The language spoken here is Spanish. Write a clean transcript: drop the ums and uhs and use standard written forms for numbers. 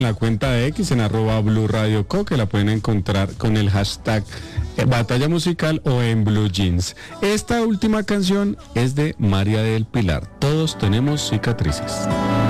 la cuenta de X en @BluRadioCo, que la pueden encontrar con el hashtag Batalla Musical o en Blue Jeans. Esta última canción es de María del Pilar. Todos tenemos cicatrices.